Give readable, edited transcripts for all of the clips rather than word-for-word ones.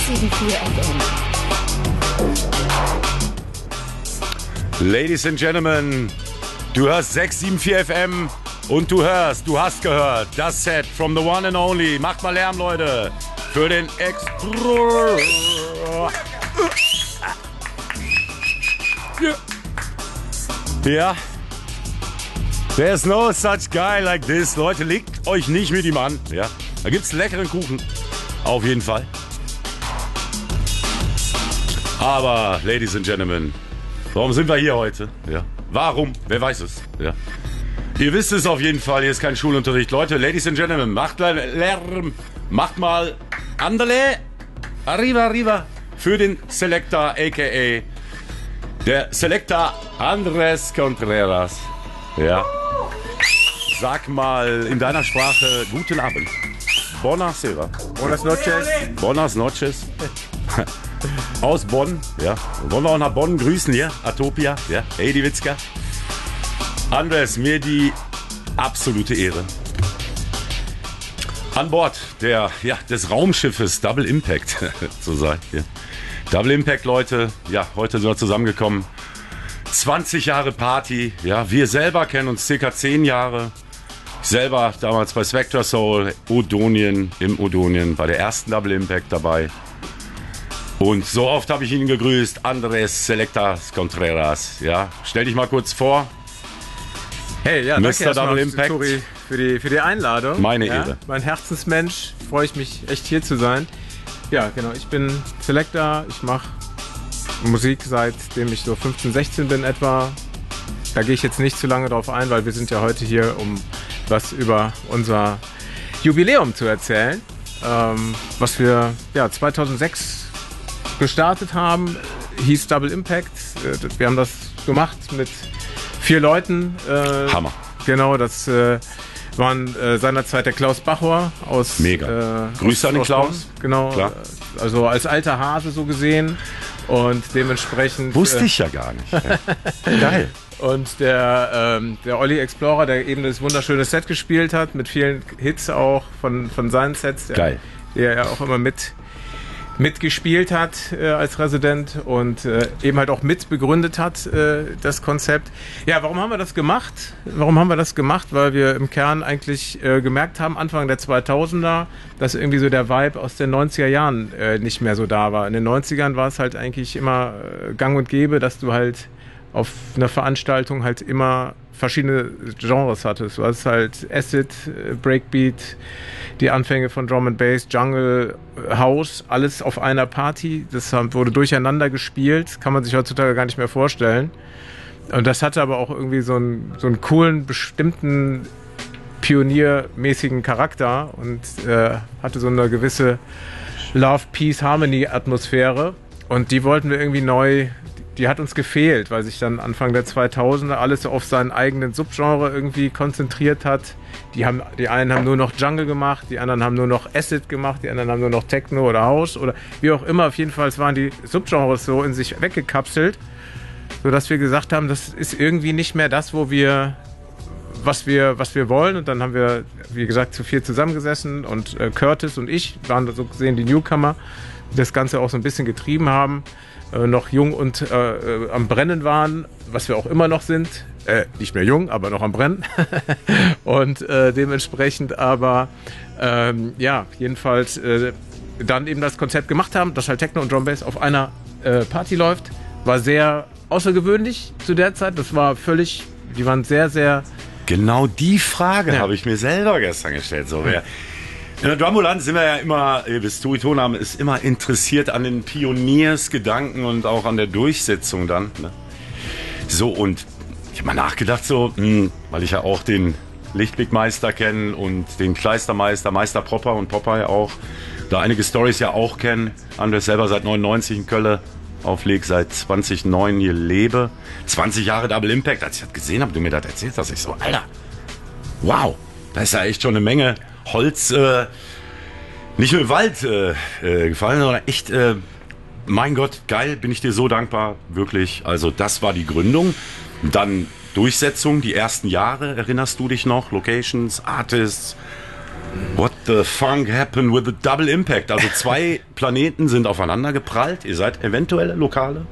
674 FM. Ladies and Gentlemen, du hörst 674 FM und du hast gehört, das Set from the one and only. Macht mal Lärm, Leute, für den Extra. Ja. There's no such guy like this. Leute, legt euch nicht mit ihm an. Ja. Da gibt's leckeren Kuchen. Auf jeden Fall. Aber, Ladies and Gentlemen, warum sind wir hier heute? Ja. Warum? Wer weiß es? Ja. Ihr wisst es auf jeden Fall. Hier ist kein Schulunterricht. Leute, Ladies and Gentlemen, macht Lärm. Macht mal Andale. Arriba, arriba. Für den Selector, a.k.a. der Selector Andres Contreras. Ja. Sag mal in deiner Sprache guten Abend. Buonasera. Buenas noches. Buenas noches. Aus Bonn, ja. Wollen wir auch nach Bonn grüßen hier? Atopia, ja. Hey, die Witzka. Andres, mir die absolute Ehre. An Bord des Raumschiffes Double Impact zu sein. Ja. Double Impact, Leute. Ja, heute sind wir zusammengekommen. 20 Jahre Party. Ja, wir selber kennen uns circa 10 Jahre. Ich selber damals bei Spectre Soul, im Odonien, bei der ersten Double Impact dabei. Und so oft habe ich ihn gegrüßt. Andres Selectas Contreras. Ja, stell dich mal kurz vor. Hey, ja, Mr. danke Double Impact. Tori, für die Einladung. Meine Ehre. Mein Herzensmensch. Freue ich mich echt hier zu sein. Ja, genau. Ich bin Selector. Ich mache Musik seitdem ich so 15, 16 bin etwa. Da gehe ich jetzt nicht zu lange drauf ein, weil wir sind ja heute hier, um was über unser Jubiläum zu erzählen. Was wir 2006 gestartet haben, hieß Double Impact. Wir haben das gemacht mit 4 Leuten. Hammer. Genau, das waren seinerzeit der Klaus Bachor aus... Mega. Grüße an den Klaus. Bonn. Genau, klar. Also als alter Hase so gesehen und dementsprechend... Wusste ich ja gar nicht. Geil. Und der Olli Explorer, der eben das wunderschöne Set gespielt hat, mit vielen Hits auch von seinen Sets, der ja auch immer mitgespielt hat als Resident und eben halt auch mit begründet hat, das Konzept. Ja, warum haben wir das gemacht? Weil wir im Kern eigentlich gemerkt haben, Anfang der 2000er, dass irgendwie so der Vibe aus den 90er Jahren nicht mehr so da war. In den 90ern war es halt eigentlich immer gang und gäbe, dass du halt auf einer Veranstaltung halt immer verschiedene Genres hattest. Du hast halt Acid, Breakbeat, die Anfänge von Drum and Bass, Jungle, House, alles auf einer Party. Das wurde durcheinander gespielt, kann man sich heutzutage gar nicht mehr vorstellen. Und das hatte aber auch irgendwie so einen coolen, bestimmten, pioniermäßigen Charakter und hatte so eine gewisse Love, Peace, Harmony-Atmosphäre. Und die wollten wir irgendwie neu... Die hat uns gefehlt, weil sich dann Anfang der 2000er alles so auf seinen eigenen Subgenre irgendwie konzentriert hat. Die einen haben nur noch Jungle gemacht, die anderen haben nur noch Acid gemacht, die anderen haben nur noch Techno oder House oder wie auch immer. Auf jeden Fall waren die Subgenres so in sich weggekapselt, sodass wir gesagt haben, das ist irgendwie nicht mehr das, was wir wollen. Und dann haben wir, wie gesagt, zu 4 zusammengesessen und Curtis und ich waren so gesehen die Newcomer, die das Ganze auch so ein bisschen getrieben haben. Noch jung und am Brennen waren, was wir auch immer noch sind. Nicht mehr jung, aber noch am Brennen. Und dementsprechend aber, jedenfalls dann eben das Konzept gemacht haben, dass halt Techno und Drum Bass auf einer Party läuft. War sehr außergewöhnlich zu der Zeit. Das war die waren sehr, sehr... Genau die Frage habe ich mir selber gestern gestellt. So, in der Drumbuland sind wir ja immer, das Toname ist immer interessiert an den Pioniersgedanken und auch an der Durchsetzung dann. Ne? So, und ich habe mal nachgedacht, weil ich ja auch den Lichtblickmeister kenne und den Kleistermeister, Meister Popper und Popper ja auch, da einige Storys ja auch kennen. Andres selber seit 99 in Köln auflegt, seit 2009 hier lebe. 20 Jahre Double Impact, als ich das gesehen habe, du mir das erzählt hast, ich so, Alter, wow, da ist ja echt schon eine Menge Holz, nicht nur im Wald gefallen, sondern echt, mein Gott, geil, bin ich dir so dankbar, wirklich. Also das war die Gründung. Dann Durchsetzung, die ersten Jahre, erinnerst du dich noch? Locations, Artists, What the funk happened with the Double Impact? Also 2 Planeten sind aufeinander geprallt. Ihr seid eventuelle lokale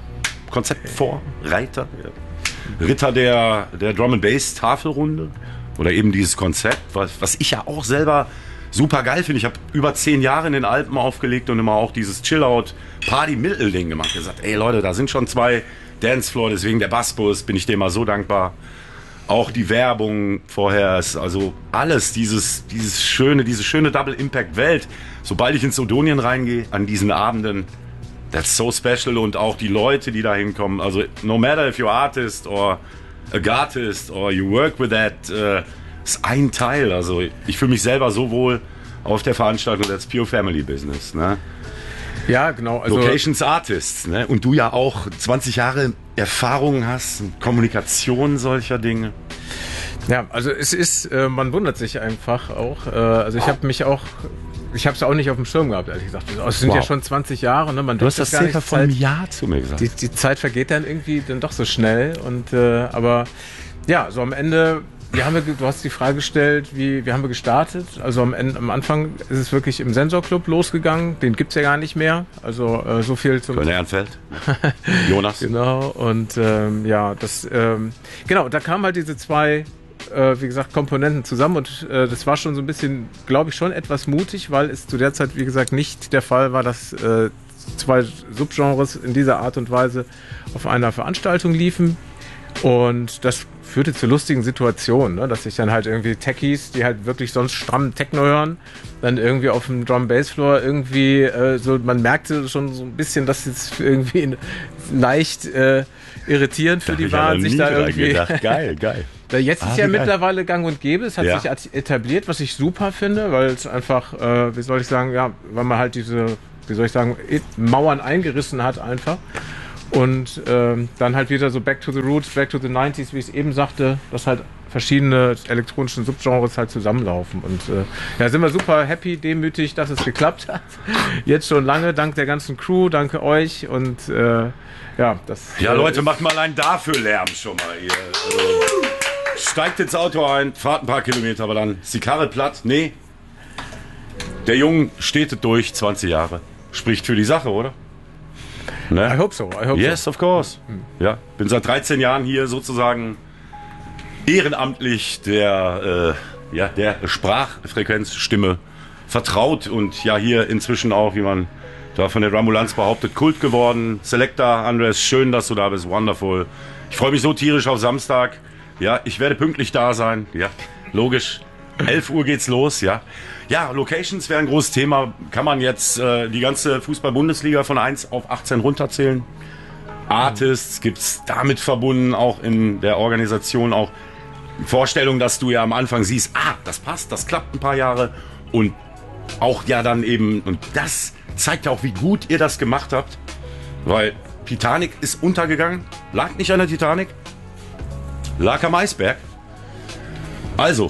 Konzeptvorreiter, Ritter der Drum and Bass Tafelrunde oder eben dieses Konzept, was ich ja auch selber super geil finde. Ich habe über 10 Jahre in den Alpen aufgelegt und immer auch dieses Chill-Out-Party-Mittelding gemacht. Ich habe gesagt, ey Leute, da sind schon 2 Dancefloor, deswegen der Bassbus, bin ich dem mal so dankbar. Auch die Werbung vorher, also alles, diese schöne Double Impact Welt. Sobald ich ins Odonien reingehe, an diesen Abenden, that's so special, und auch die Leute, die da hinkommen. Also no matter if you're artist or a artist or you work with that, ist ein Teil. Also ich fühle mich selber so wohl auf der Veranstaltung, that's pure family business, ne? Ja, genau. Also Locations Artists, ne? Und du ja auch 20 Jahre Erfahrung hast, Kommunikation solcher Dinge. Ja, also es ist, man wundert sich einfach auch. Also ich habe es auch nicht auf dem Schirm gehabt, ehrlich gesagt. Es sind ja schon 20 Jahre. Ne? Du hast das circa vor einem Jahr zu mir gesagt. Die Zeit vergeht dann irgendwie dann doch so schnell. Und aber ja, so am Ende. Du hast die Frage gestellt, wie haben wir gestartet? Also am Anfang ist es wirklich im Sensorclub losgegangen. Den gibt's ja gar nicht mehr. Also so viel zum Köln-Ehrenfeld. Jonas. Genau. Und genau, da kamen halt diese 2, wie gesagt, Komponenten zusammen. Und das war schon so ein bisschen, glaube ich, schon etwas mutig, weil es zu der Zeit, wie gesagt, nicht der Fall war, dass 2 Subgenres in dieser Art und Weise auf einer Veranstaltung liefen. Und das führte zu lustigen Situationen, ne? Dass sich dann halt irgendwie Techies, die halt wirklich sonst stramm Techno hören, dann irgendwie auf dem Drum-Bass-Floor irgendwie so, man merkte schon so ein bisschen, dass es irgendwie leicht irritierend für die waren, sich da irgendwie... Gedacht. Geil. Jetzt ist ja mittlerweile gang und gäbe, es hat sich etabliert, was ich super finde, weil es einfach, wie soll ich sagen, ja, weil man halt diese, wie soll ich sagen, Mauern eingerissen hat einfach. Und dann halt wieder so back to the roots, back to the 90s, wie ich es eben sagte, dass halt verschiedene elektronische Subgenres halt zusammenlaufen. Und sind wir super happy, demütig, dass es geklappt hat. Jetzt schon lange, dank der ganzen Crew, danke euch. Und Leute, macht mal einen dafür Lärm schon mal hier. Steigt ins Auto ein, fahrt ein paar Kilometer, aber dann ist die Karre platt. Nee, der Junge steht durch, 20 Jahre. Spricht für die Sache, oder? Ne? I hope so. Yes, of course. Ja, bin seit 13 Jahren hier sozusagen ehrenamtlich der Sprachfrequenzstimme vertraut und ja hier inzwischen auch, wie man da von der Drumbulanz behauptet, Kult geworden. Selector, Andres, schön, dass du da bist, wonderful. Ich freue mich so tierisch auf Samstag. Ja, ich werde pünktlich da sein. Ja, logisch. 11 Uhr geht's los, ja. Ja, Locations wäre ein großes Thema. Kann man jetzt die ganze Fußball-Bundesliga von 1 auf 18 runterzählen? Artists gibt's damit verbunden, auch in der Organisation, auch Vorstellung, dass du ja am Anfang siehst, das passt, das klappt ein paar Jahre und auch ja dann eben, und das zeigt ja auch, wie gut ihr das gemacht habt, weil Titanic ist untergegangen, lag nicht an der Titanic, lag am Eisberg. Also,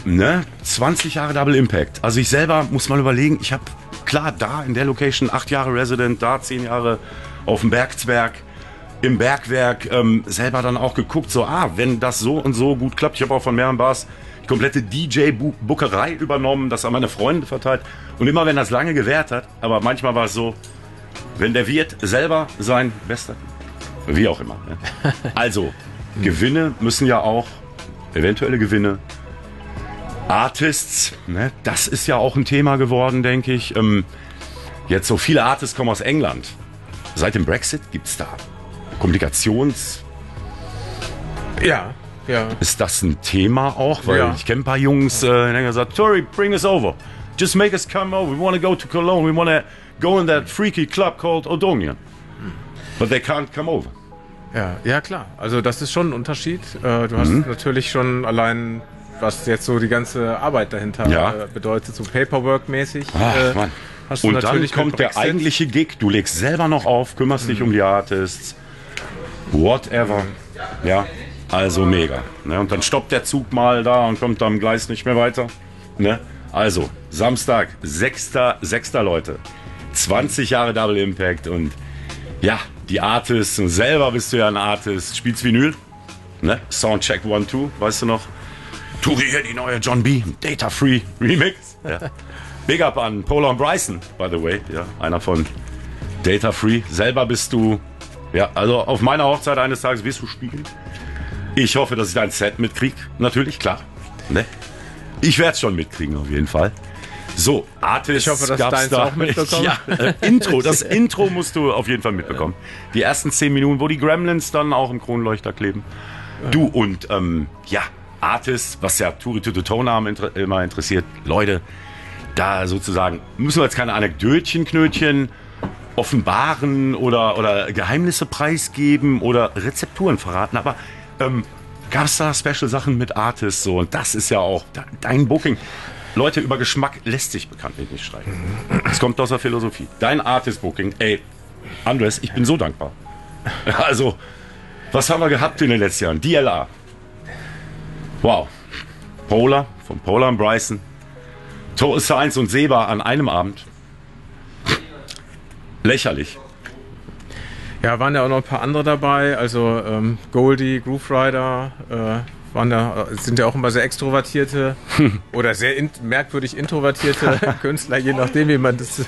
20 Jahre Double Impact. Also ich selber muss mal überlegen, ich habe klar da in der Location 8 Jahre Resident, da 10 Jahre auf dem Bergzwerg, im Bergwerk selber dann auch geguckt, so wenn das so und so gut klappt. Ich habe auch von mehreren Bars die komplette DJ-Bookerei übernommen, das an meine Freunde verteilt. Und immer wenn das lange gewährt hat, aber manchmal war es so, wenn der Wirt selber sein Bester, wie auch immer. Ne? Also, Gewinne müssen ja auch, eventuelle Gewinne, Artists, ne, das ist ja auch ein Thema geworden, denke ich. Jetzt so viele Artists kommen aus England. Seit dem Brexit gibt es da Kommunikations... Ja. Ist das ein Thema auch? Weil ich kenne ein paar Jungs, die haben gesagt, Tori, bring us over. Just make us come over. We want to go to Cologne. We want to go in that freaky club called Odonien. But they can't come over. Ja, klar. Also das ist schon ein Unterschied. Du hast natürlich schon allein, was jetzt so die ganze Arbeit dahinter bedeutet, so Paperwork-mäßig. Hast du und natürlich dann kommt der eigentliche Gig. Du legst selber noch auf, kümmerst dich um die Artists. Whatever. Ja, also mega. Ne? Und dann stoppt der Zug mal da und kommt am Gleis nicht mehr weiter. Ne? Also, Samstag, 6. Leute. 20 Jahre Double Impact und ja, die Artists, und selber bist du ja ein Artist, spielst Vinyl, ne? Soundcheck 1, 2, weißt du noch? Turi hier, die neue John B. Data Free Remix. Ja. Big up an Polar und Bryson, by the way. Ja, einer von Data Free. Selber bist du, ja, also auf meiner Hochzeit eines Tages wirst du spielen. Ich hoffe, dass ich dein Set mitkriege. Natürlich, klar. Ne? Ich werde es schon mitkriegen, auf jeden Fall. So, Artists. Ich hoffe, dass deins da auch mitbekommen. Ja, Intro. Das Intro musst du auf jeden Fall mitbekommen. Die ersten 10 Minuten, wo die Gremlins dann auch im Kronleuchter kleben. Du und, ja, Artists, was ja Turi Tutu-Tonamen immer interessiert. Leute, da sozusagen müssen wir jetzt keine Anekdötchen offenbaren oder Geheimnisse preisgeben oder Rezepturen verraten, aber gab es da Special-Sachen mit Artists so? Und das ist ja auch dein Booking. Leute, über Geschmack lässt sich bekanntlich nicht streiten. Es kommt aus der Philosophie. Dein Artist-Booking, ey, Andres, ich bin so dankbar. Also, was haben wir gehabt in den letzten Jahren? DLR. Wow. Polar, von Polar und Bryson. Total Science und Seba an einem Abend. Lächerlich. Ja, waren ja auch noch ein paar andere dabei. Also Goldie, Groove Rider, sind ja auch immer sehr extrovertierte oder sehr merkwürdig introvertierte Künstler, je nachdem, wie man das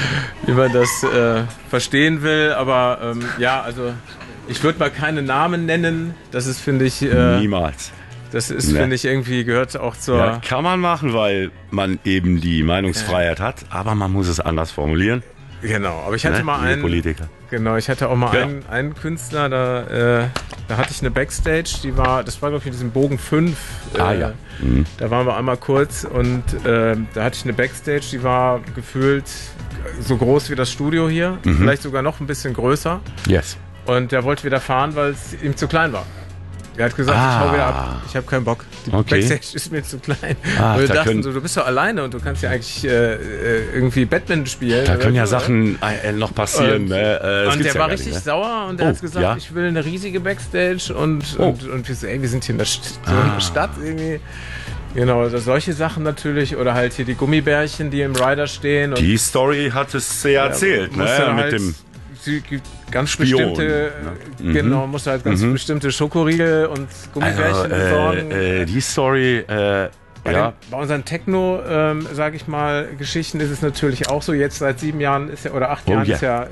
verstehen will. Aber ja, also ich würde mal keine Namen nennen. Das ist, finde ich... Niemals. Das ist, finde ich, irgendwie gehört auch zur... Ja, kann man machen, weil man eben die Meinungsfreiheit hat, aber man muss es anders formulieren. Genau, aber ich hatte mal einen... Politiker. Genau, ich hatte auch mal einen Künstler, da hatte ich eine Backstage, das war, glaube ich, in diesem Bogen 5. Ja. Mhm. Da waren wir einmal kurz und da hatte ich eine Backstage, die war gefühlt so groß wie das Studio hier, vielleicht sogar noch ein bisschen größer. Yes. Und der wollte wieder fahren, weil es ihm zu klein war. Er hat gesagt, ich hau wieder ab, ich habe keinen Bock. Die Backstage ist mir zu klein. Und wir dachten so, du bist doch alleine und du kannst ja eigentlich irgendwie Badminton spielen. Da können ja Sachen noch passieren. Und der war richtig sauer und er hat gesagt, ich will eine riesige Backstage und wir so, wir sind hier in der Stadt irgendwie. Genau, also solche Sachen natürlich oder halt hier die Gummibärchen, die im Rider stehen. Und die Story hat es ja erzählt, ne? Halt, mit dem ganz Spion, bestimmte, genau, musste halt ganz bestimmte Schokoriegel und Gummibärchen besorgen. Die Story, bei unseren Techno, sage ich mal, Geschichten ist es natürlich auch so. Jetzt seit 7 Jahren oder 8 Jahren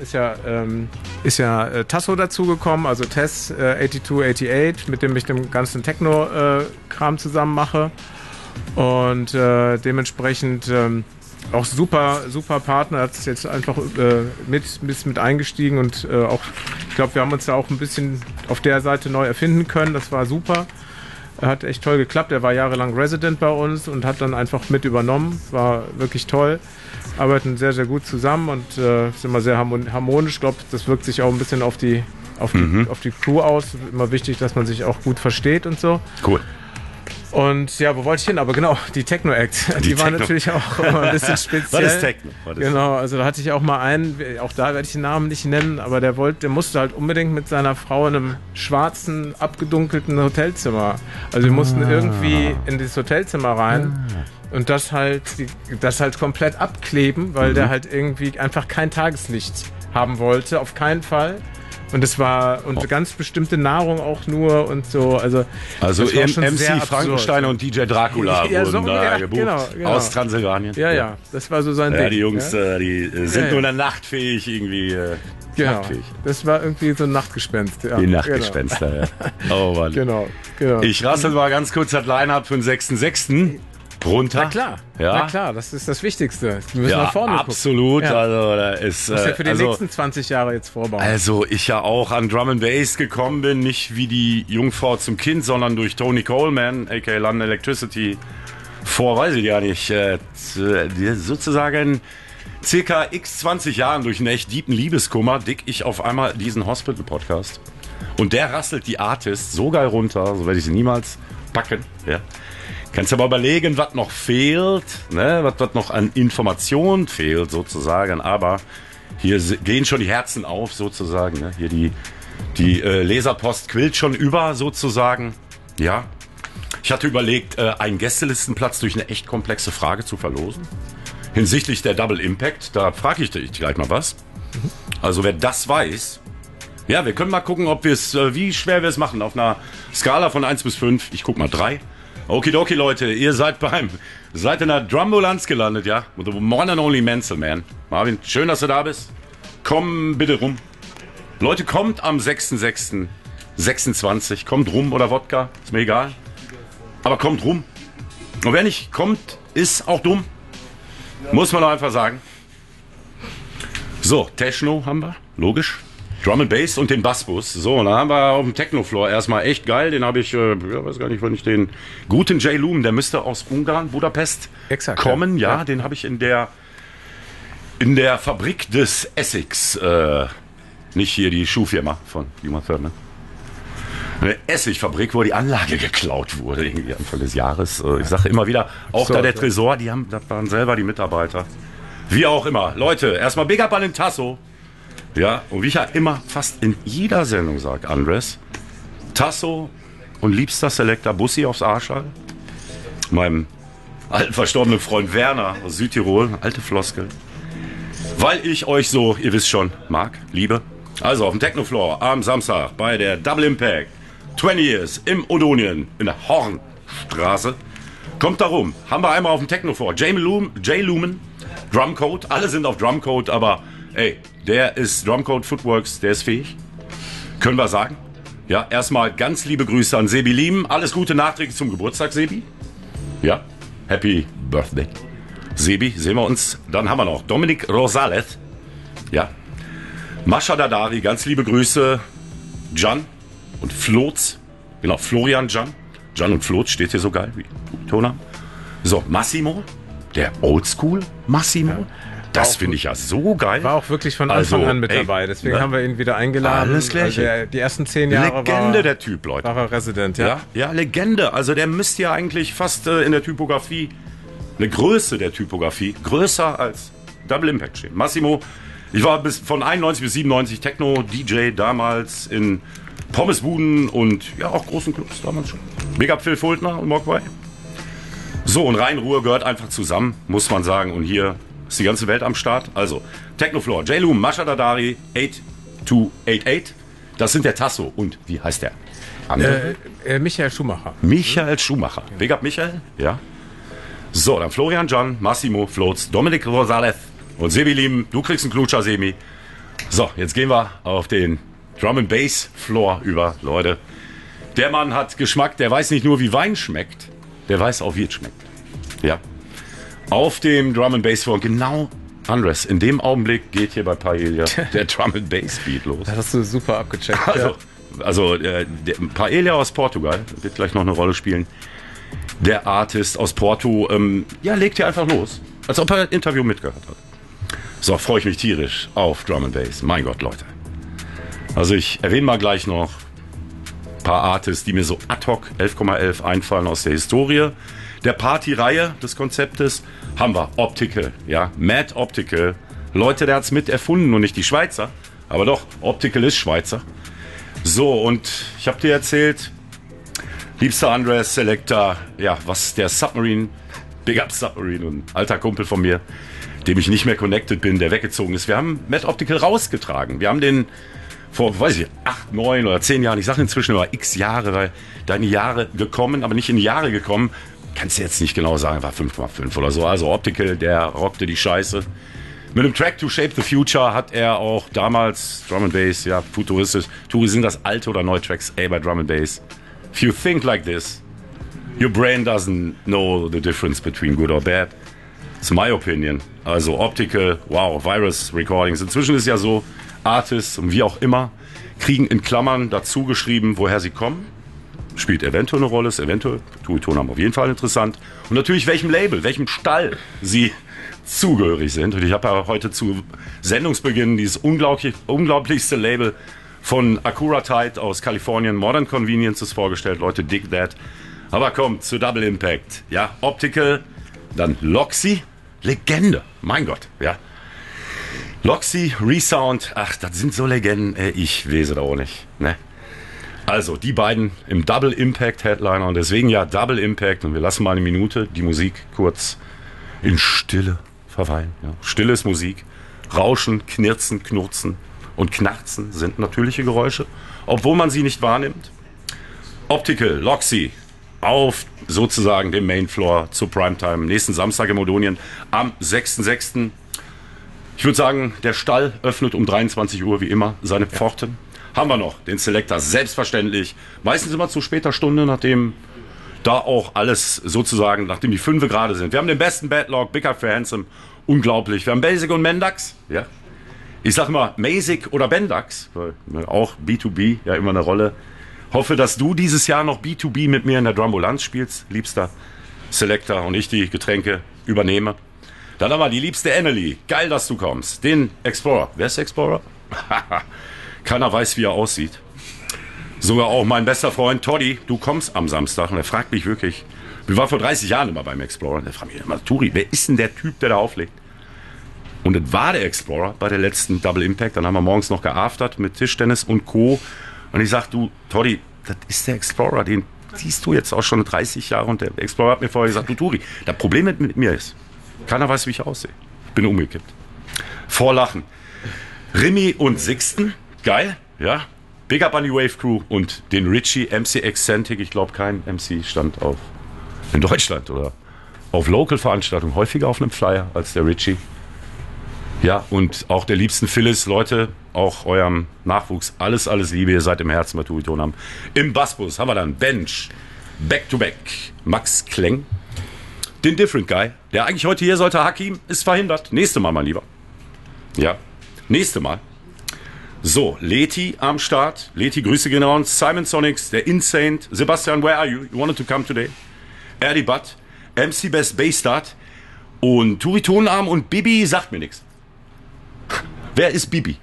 ist ja Tasso dazugekommen, also Tess 8288, mit dem ich den ganzen Techno-Kram zusammen mache. Und dementsprechend auch super Partner, hat es jetzt einfach mit eingestiegen und auch, ich glaube, wir haben uns da auch ein bisschen auf der Seite neu erfinden können. Das war super. Hat echt toll geklappt. Er war jahrelang Resident bei uns und hat dann einfach mit übernommen. War wirklich toll. Arbeiten sehr, sehr gut zusammen und sind immer sehr harmonisch. Ich glaube, das wirkt sich auch ein bisschen auf die Crew aus. Immer wichtig, dass man sich auch gut versteht und so. Cool. Und ja, wo wollte ich hin? Aber genau, die Techno-Act, die war natürlich auch immer ein bisschen speziell. Was ist Techno? Genau, also da hatte ich auch mal einen, auch da werde ich den Namen nicht nennen, aber der musste halt unbedingt mit seiner Frau in einem schwarzen, abgedunkelten Hotelzimmer. Also wir mussten irgendwie in dieses Hotelzimmer rein und das halt komplett abkleben, weil der halt irgendwie einfach kein Tageslicht haben wollte, auf keinen Fall. Und es war ganz bestimmte Nahrung auch nur und so. Also MC Frankenstein und DJ Dracula wurden da gebucht. Genau. Aus Transsilvanien. Ja, das war so sein Ding. Die Jungs, die sind nur in der Nacht fähig irgendwie. Genau. Nachtfähig. Das war irgendwie so ein Nachtgespenst. Ja. Die Nachtgespenster, ja. Oh Mann. Genau. Ich rassel mal ganz kurz das Line-Up für den 6.6. runter. Na klar, das ist das Wichtigste. Wir müssen nach vorne gucken. Absolut. Ja. Also, da ist, du musst ja für die nächsten 20 Jahre jetzt vorbauen. Also ich ja auch an Drum and Bass gekommen bin, nicht wie die Jungfrau zum Kind, sondern durch Tony Coleman, aka London Electricity, weiß ich ja nicht, sozusagen circa x 20 Jahren durch einen echt deepen Liebeskummer dick ich auf einmal diesen Hospital-Podcast. Und der rasselt die Artists so geil runter, so werde ich sie niemals packen, ja. Kannst du aber überlegen, was noch fehlt, ne? Was noch an Informationen fehlt sozusagen, aber hier gehen schon die Herzen auf sozusagen, ne? Hier die Leserpost quillt schon über sozusagen, ja. Ich hatte überlegt, einen Gästelistenplatz durch eine echt komplexe Frage zu verlosen, hinsichtlich der Double Impact, da frage ich dich gleich mal was. Also wer das weiß, ja, wir können mal gucken, ob wir es, wie schwer wir es machen, auf einer Skala von 1 bis 5, ich guck mal 3. Okidoki, Leute, ihr seid in der Drumbulanz gelandet, ja? The one and only Menzel, man. Marvin, schön, dass du da bist. Komm bitte rum. Leute, kommt am 6.6.26. Kommt rum oder Wodka, ist mir egal. Aber kommt rum. Und wer nicht kommt, ist auch dumm. Muss man doch einfach sagen. So, Techno haben wir, logisch. Drum and Bass und den Bassbus. So, und dann haben wir auf dem Techno-Floor erstmal echt geil. Den habe ich, weiß gar nicht, wann ich den guten J. Loom, der müsste aus Ungarn, Budapest kommen. Ja, den habe ich in der Fabrik des Essex, nicht hier die Schuhfirma von Human Third, ne? Eine Essigfabrik, wo die Anlage geklaut wurde, irgendwie Anfang des Jahres. Ich sage immer wieder, auch so, da der Tresor, das waren selber die Mitarbeiter. Wie auch immer. Leute, erstmal Big Up an den Tasso. Ja, und wie ich ja immer fast in jeder Sendung sage, Andres, Tasso und liebster Selector Bussi aufs Arschall. Meinem alten verstorbenen Freund Werner aus Südtirol, alte Floskel. Weil ich euch so, ihr wisst schon, mag, liebe. Also auf dem Technofloor am Samstag bei der Double Impact 20 Years im Odonien in der Hornstraße. Kommt da rum. Haben wir einmal auf dem Technofloor J. Lumen, Drumcode. Alle sind auf Drumcode, aber ey, der ist Drumcode Footworks, der ist fähig. Können wir sagen. Ja, erstmal ganz liebe Grüße an Sebi Lim. Alles Gute nachträglich zum Geburtstag, Sebi. Ja, Happy Birthday. Sebi, sehen wir uns. Dann haben wir noch Dominik Rosales. Ja. Mascha Dadari, ganz liebe Grüße. Jan und Floz. Genau, Florian Jan. Jan und Floz steht hier so geil wie Tona. So, Massimo, der Oldschool Massimo. Ja. Das finde ich ja so geil. War auch wirklich von Anfang an mit dabei. Deswegen haben wir ihn wieder eingeladen. Alles Gleiche. Also die ersten 10 Jahre Legende der Typ, Leute. War er Resident, ja. Ja, Legende. Also der müsste ja eigentlich fast in der Typografie, eine Größe der Typografie, größer als Double Impact stehen. Massimo, ich war von 91 bis 97 Techno-DJ damals in Pommesbuden und ja auch großen Clubs damals schon. Big Up Phil Fultner und Mogwai. So, und Rhein-Ruhr gehört einfach zusammen, muss man sagen. Und hier ist die ganze Welt am Start. Also, Technofloor, J. Loom, Mascha Dadari, 8288. Das sind der Tasso. Und wie heißt der? Michael Schumacher. Michael Schumacher. Big Up Michael, ja. So, dann Florian Jan, Massimo Floz, Dominik Rosales und Sebi Lim. Du kriegst einen Klutscher, Semi. So, jetzt gehen wir auf den Drum and Bass Floor über, Leute. Der Mann hat Geschmack, der weiß nicht nur, wie Wein schmeckt, der weiß auch, wie es schmeckt. Ja. Auf dem Drum and Bass Floor, genau, Andres, in dem Augenblick geht hier bei Paella der Drum and Bass Beat los. Das hast du super abgecheckt. Also der Paella aus Portugal, wird gleich noch eine Rolle spielen. Der Artist aus Porto, legt hier einfach los, als ob er ein Interview mitgehört hat. So, freue ich mich tierisch auf Drum and Bass. Mein Gott, Leute. Also ich erwähne mal gleich noch ein paar Artists, die mir so ad hoc 11,11 einfallen aus der Historie. Der Party-Reihe des Konzeptes haben wir Optical, ja, Mad Optical. Leute, der hat es mit erfunden und nicht die Schweizer, aber doch, Optical ist Schweizer. So, und ich habe dir erzählt, liebster Andres Selector, ja, was der Submarine, Big Up Submarine und alter Kumpel von mir, dem ich nicht mehr connected bin, der weggezogen ist. Wir haben Mad Optical rausgetragen. Wir haben den vor, 8, 9 oder 10 Jahren, ich sage inzwischen über x Jahre, weil da in die Jahre gekommen, aber nicht in die Jahre gekommen, kannst du jetzt nicht genau sagen, war 5,5 oder so. Also Optical, der rockte die Scheiße. Mit dem Track To Shape the Future hat er auch damals Drum and Bass, ja, futuristisch. Sind das alte oder neue Tracks? Ey, bei Drum and Bass. If you think like this, your brain doesn't know the difference between good or bad. It's my opinion. Also Optical, wow, Virus Recordings. Inzwischen ist ja so, Artists und wie auch immer kriegen in Klammern dazu geschrieben, woher sie kommen. Spielt eventuell eine Rolle, ist eventuell, Ton haben auf jeden Fall interessant. Und natürlich welchem Label, welchem Stall sie zugehörig sind. Und ich habe ja heute zu Sendungsbeginn dieses unglaublichste Label von Accuratite aus Kalifornien, Modern Conveniences, vorgestellt. Leute, dig that. Aber kommt zu Double Impact. Ja, Optical, dann Loxy, Legende, mein Gott, ja. Loxy, Resound, ach, das sind so Legenden, ich weiß da auch nicht, ne? Also, die beiden im Double Impact Headliner und deswegen ja Double Impact und wir lassen mal eine Minute die Musik kurz in Stille verweilen. Ja. Stille ist Musik. Rauschen, Knirzen, Knurzen und Knarzen sind natürliche Geräusche, obwohl man sie nicht wahrnimmt. Optical, Loxy, auf sozusagen dem Mainfloor zur Primetime. Nächsten Samstag in Odonien am 6.6. Ich würde sagen, der Stall öffnet um 23 Uhr wie immer seine Pforten. Haben wir noch den Selector, selbstverständlich. Meistens immer zu später Stunde, nachdem da auch alles sozusagen, nachdem die Fünfe gerade sind. Wir haben den besten Badlog, Big Up für Handsome, unglaublich. Wir haben Basic und Mendax, ja. Ich sag mal Basic oder Bendax, weil auch B2B ja immer eine Rolle. Hoffe, dass du dieses Jahr noch B2B mit mir in der Drumbolanz spielst, liebster Selector, und ich die Getränke übernehme. Dann haben wir die liebste Annelie. Geil, dass du kommst. Den Explorer. Wer ist Explorer? Keiner weiß, wie er aussieht. Sogar auch mein bester Freund Toddy. Du kommst am Samstag und er fragt mich wirklich. Wir waren vor 30 Jahren immer beim Explorer. Und er fragt mich immer, Turi, wer ist denn der Typ, der da auflegt? Und das war der Explorer bei der letzten Double Impact. Dann haben wir morgens noch geaftert mit Tischtennis und Co. Und ich sag, du, Toddy, das ist der Explorer, den siehst du jetzt auch schon 30 Jahre. Und der Explorer hat mir vorher gesagt, du Turi, das Problem mit mir ist, keiner weiß, wie ich aussehe. Ich bin umgekippt. Vor Lachen. Remy und Sixten, geil, ja. Big Up an die Wave Crew und den Richie, MC Excentric. Ich glaube, kein MC stand auf in Deutschland oder auf Local-Veranstaltungen häufiger auf einem Flyer als der Richie. Ja, und auch der liebsten Phyllis, Leute, auch eurem Nachwuchs, alles Liebe, ihr seid im Herzen bei Turiton haben. Im Bassbus haben wir dann Bench, Back-to-Back, Max Kleng, den Different Guy, der eigentlich heute hier sollte, Hakim, ist verhindert. Nächste Mal, mein Lieber. Ja, nächste Mal. So, Leti am Start. Leti, Grüße gehen raus. Simon Sonics, der Insane. Sebastian, where are you? You wanted to come today? Erdi Butt, MC Best Baystart und Turitonarm und Bibi sagt mir nichts. Wer ist Bibi?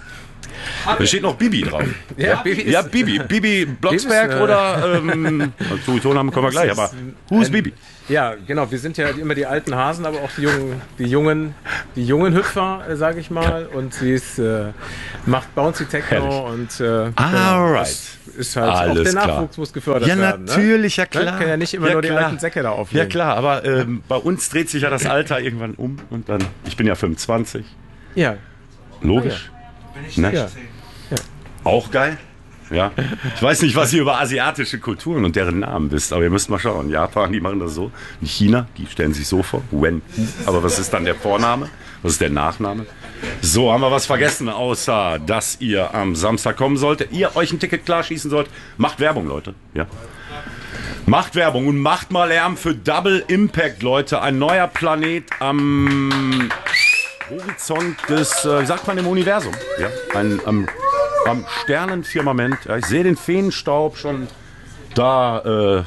Da steht noch Bibi drauf. Ja, Bibi ist, ja, Bibi Blocksberg Bibi ist, oder Turitonarm kommen wir gleich, aber who is Bibi? Ja, genau, wir sind ja immer die alten Hasen, aber auch die jungen Hüpfer, sage ich mal. Und sie ist, macht Bouncy Techno und alright. Ist halt alles auch der klar. Nachwuchs muss gefördert ja, werden. Natürlich, ja klar. Man kann ja nicht immer nur die alten Säcke da auflegen. Ja klar, aber bei uns dreht sich ja das Alter irgendwann um und dann, ich bin ja 25. Ja. Logisch. Ne? Ja. Auch geil. Ja. Ich weiß nicht, was ihr über asiatische Kulturen und deren Namen wisst, aber ihr müsst mal schauen. Japan, die machen das so. In China, die stellen sich so vor. Wen. Aber was ist dann der Vorname? Was ist der Nachname? So, haben wir was vergessen, außer dass ihr am Samstag kommen solltet. Ihr euch ein Ticket klar schießen sollt. Macht Werbung, Leute. Ja. Macht Werbung und macht mal Lärm für Double Impact, Leute. Ein neuer Planet am Horizont des, wie sagt man, im Universum. Ja. Am Sternenfirmament. Ja, ich sehe den Feenstaub schon da.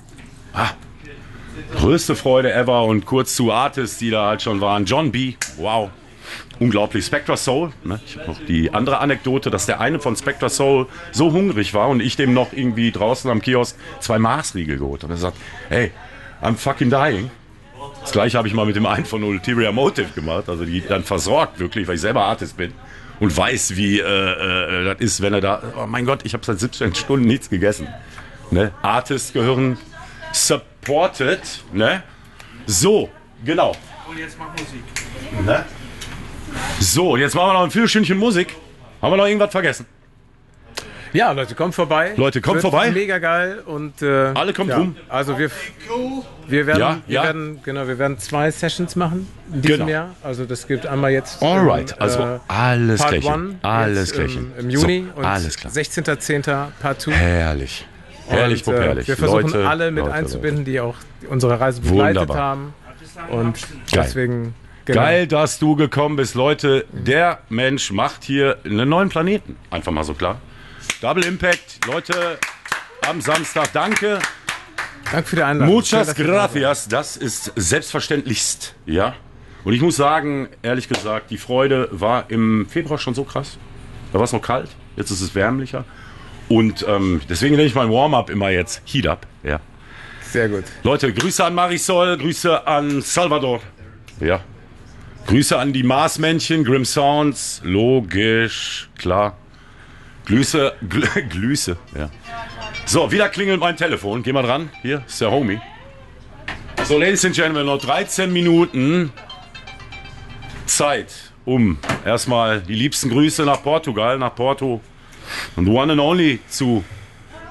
Größte Freude ever und kurz zu Artists, die da halt schon waren. John B. Wow. Unglaublich. Spectra Soul. Ne? Ich habe noch die andere Anekdote, dass der eine von Spectra Soul so hungrig war und ich dem noch irgendwie draußen am Kiosk 2 Marsriegel geholt. Und er sagt, hey, I'm fucking dying. Das gleiche habe ich mal mit dem einen von Ulterior Motive gemacht. Also die dann versorgt wirklich, weil ich selber Artist bin. Und weiß, wie das ist, wenn er da... Oh mein Gott, ich habe seit 17 Stunden nichts gegessen. Ne? Artists gehören supported. Ne? So, genau. Und jetzt mach Musik. Ne? So, jetzt machen wir noch ein Viertelstündchen Musik. Haben wir noch irgendwas vergessen? Ja, Leute, kommt vorbei. Leute, kommt vorbei. Mega geil und alle kommt rum. Also wir werden 2 Sessions machen in diesem Jahr. Also das gibt einmal jetzt Alright, also alles Part Klärchen. Alles Klärchen. Im Juni so, und alles klar. 16.10. Part 2. Herrlich. Herrlich, und, herrlich. Wir versuchen Leute, alle mit einzubinden, die auch unsere Reise begleitet haben. Und deswegen... Genau. Geil, dass du gekommen bist, Leute. Der Mensch macht hier einen neuen Planeten. Einfach mal so klar. Double Impact, Leute, am Samstag. Danke. Danke für die Einladung. Muchas gracias. Das ist selbstverständlichst. Ja. Und ich muss sagen, ehrlich gesagt, die Freude war im Februar schon so krass. Da war es noch kalt. Jetzt ist es wärmlicher. Und deswegen nenne ich mein Warm-up immer jetzt Heat Up. Ja. Sehr gut. Leute, Grüße an Marisol, Grüße an Salvador. Ja. Grüße an die Marsmännchen, Grim Sounds, logisch, klar. Glüße, ja. So, wieder klingelt mein Telefon. Geh mal dran. Hier ist der Homie. So, Ladies and Gentlemen, noch 13 Minuten Zeit, um erstmal die liebsten Grüße nach Portugal, nach Porto und One and Only zu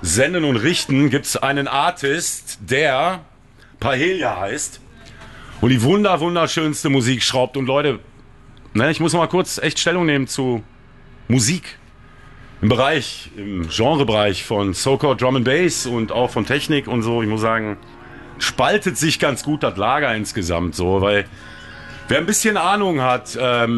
Senden und Richten gibt es einen Artist, der Pahelia heißt und die wunderschönste Musik schraubt. Und Leute, ne, ich muss mal kurz echt Stellung nehmen zu Musik. Im Genrebereich von So-Called Drum and Bass und auch von Technik und so, ich muss sagen, spaltet sich ganz gut das Lager insgesamt so, weil wer ein bisschen Ahnung hat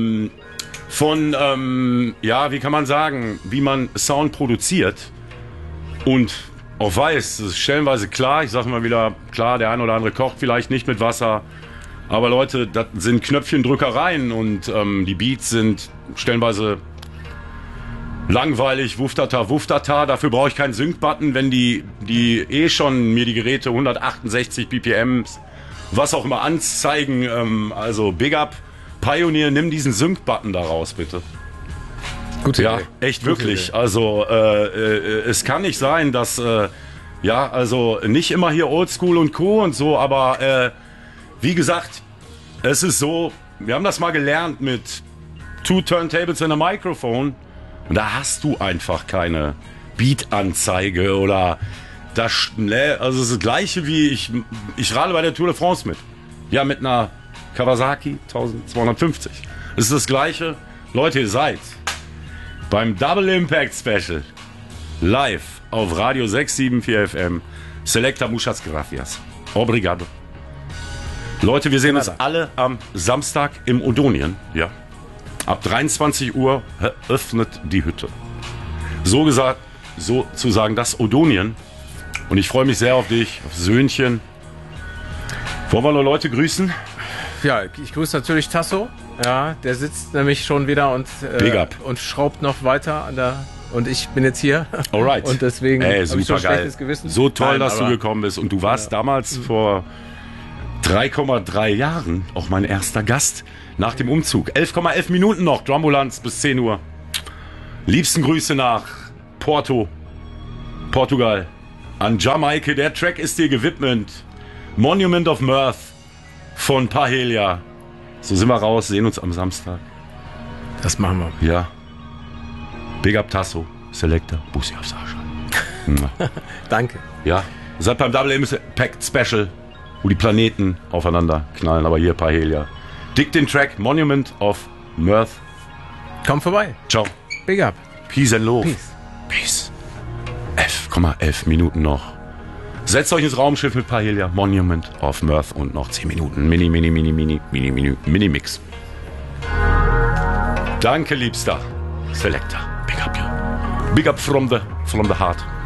von, wie kann man sagen, wie man Sound produziert und auch weiß, das ist stellenweise klar, ich sag mal wieder, klar, der ein oder andere kocht vielleicht nicht mit Wasser, aber Leute, das sind Knöpfchendrückereien und die Beats sind stellenweise langweilig, wuftata, dafür brauche ich keinen Sync-Button, wenn die schon mir die Geräte 168 BPM, was auch immer anzeigen, also Big Up, Pioneer, nimm diesen Sync-Button da raus, bitte. Gute ja, Idee. echt wirklich, Idee. Also es kann nicht sein, dass, also nicht immer hier Oldschool und Co. und so, aber wie gesagt, es ist so, wir haben das mal gelernt mit 2 Turntables and a Microphone. Und da hast du einfach keine Beat-Anzeige oder das, also das gleiche wie ich rade bei der Tour de France mit. Ja, mit einer Kawasaki 1250. Das ist das gleiche. Leute, ihr seid beim Double Impact Special live auf Radio 674 FM. Selecta, muchas gracias. Obrigado. Leute, wir sehen uns alle am Samstag im Odonien. Ja. Ab 23 Uhr öffnet die Hütte. So gesagt, sozusagen das Odonien. Und ich freue mich sehr auf dich, auf Söhnchen. Wollen wir noch Leute grüßen? Ja, ich grüße natürlich Tasso. Ja, der sitzt nämlich schon wieder und schraubt noch weiter an der. Und ich bin jetzt hier. Alright. Und deswegen habe ich so ein schlechtes Gewissen. So toll, dass du gekommen bist. Und du warst damals vor 3,3 Jahren auch mein erster Gast. Nach dem Umzug. 11,11 Minuten noch. Drumbulanz bis 10 Uhr. Liebsten Grüße nach Portugal. An Jamaika. Der Track ist dir gewidmet. Monument of Mirth von Pahelia. So sind wir raus. Sehen uns am Samstag. Das machen wir. Ja. Big Up Tasso. Selecta. Bussi aufs Arsch. Danke. Ja. Seid beim Double Impact Special, wo die Planeten aufeinander knallen. Aber hier Pahelia. Dick den Track Monument of Mirth. Komm vorbei. Ciao. Big Up. Peace and Love. Peace. 11,11 Minuten noch. Setzt euch ins Raumschiff mit Pahelia. Monument of Mirth und noch 10 Minuten. Mini-Mix. Danke, Liebster. Selecta. Big up, ja. Big up from the heart.